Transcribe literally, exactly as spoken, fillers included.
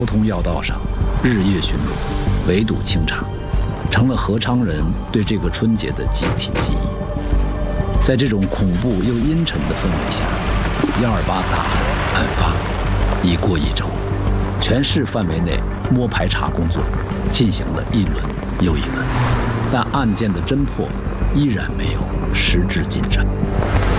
交通要道上日夜巡逻，围堵清查，成了合昌人对这个春节的集体记忆。在这种恐怖又阴沉的氛围下，幺二八大案案发已过一周，全市范围内摸排查工作进行了一轮又一轮，但案件的侦破依然没有实质进展。